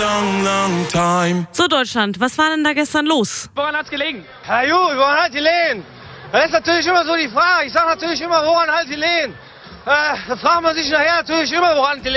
long, long time. So, Deutschland, was war denn da gestern los? Woran hat's gelegen? Herr Ju, woran hat die Lehen? Das ist natürlich immer so die Frage. Ich sage natürlich immer, woran halt die Lehen? Da fragt man sich nachher natürlich immer, woran die Lehen.